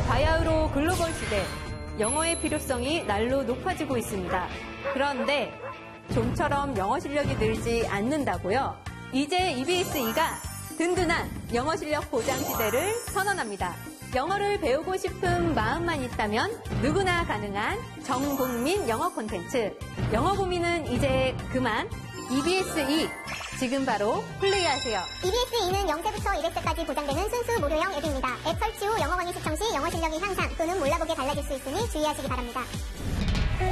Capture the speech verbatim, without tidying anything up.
바야흐로 글로벌 시대, 영어의 필요성이 날로 높아지고 있습니다. 그런데 좀처럼 영어 실력이 늘지 않는다고요? 이제 이비에스이가 든든한 영어 실력 보장 시대를 선언합니다. 영어를 배우고 싶은 마음만 있다면 누구나 가능한 전국민 영어 콘텐츠. 영어 고민은 이제 그만. 이비에스이 지금 바로 플레이하세요. 이비에스이는 영 세부터 이백 세까지 보장되는 순수 무료형 앱입니다. 앱 설치 후 영어 강의 시청 시 영어 실력이 향상 또는 몰라보게 달라질 수 있으니 주의하시기 바랍니다.